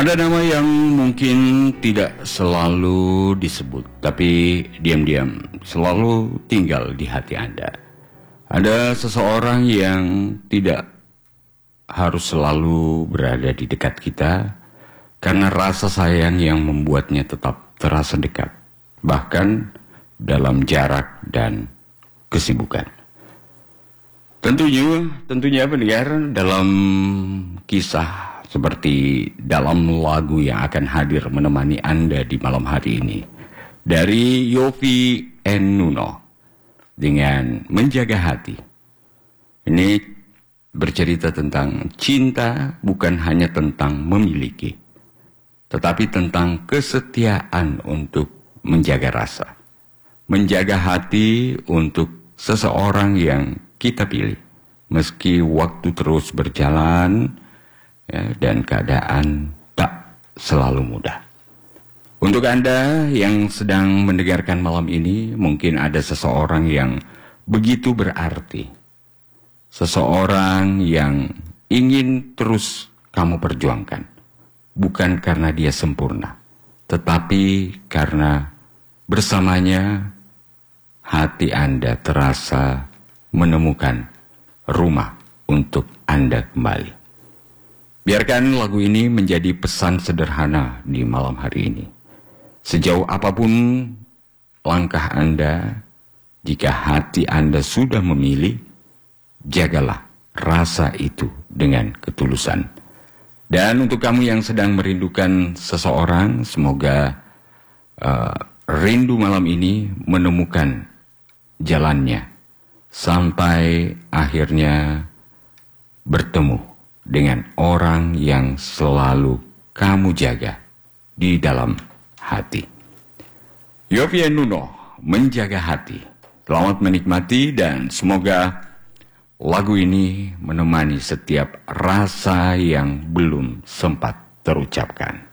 Ada nama yang mungkin tidak selalu disebut, tapi diam-diam selalu tinggal di hati Anda. Ada seseorang yang tidak harus selalu berada di dekat kita, karena rasa sayang yang membuatnya tetap terasa dekat, bahkan dalam jarak dan kesibukan. Tentunya pendengar, dalam kisah seperti dalam lagu yang akan hadir menemani Anda di malam hari ini, dari Yovie and Nuno dengan Menjaga Hati. Ini bercerita tentang cinta, bukan hanya tentang memiliki, tetapi tentang kesetiaan untuk menjaga rasa, menjaga hati untuk seseorang yang kita pilih, meski waktu terus berjalan dan keadaan tak selalu mudah. Untuk Anda yang sedang mendengarkan malam ini, mungkin ada seseorang yang begitu berarti, seseorang yang ingin terus kamu perjuangkan, bukan karena dia sempurna, tetapi karena bersamanya hati Anda terasa menemukan rumah untuk Anda kembali. Biarkan lagu ini menjadi pesan sederhana di malam hari ini. Sejauh apapun langkah Anda, jika hati Anda sudah memilih, jagalah rasa itu dengan ketulusan. Dan untuk kamu yang sedang merindukan seseorang, semoga rindu malam ini menemukan jalannya sampai akhirnya bertemu dengan orang yang selalu kamu jaga di dalam hati. Yovie and Nuno, Menjaga Hati. Selamat menikmati dan semoga lagu ini menemani setiap rasa yang belum sempat terucapkan.